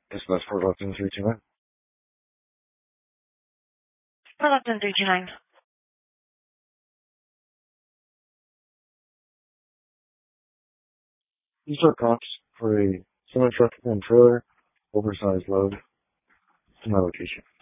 Dispatch Port Lupton 329. Lupton 329. These are cops for a semi-truck and trailer, oversized load to my location.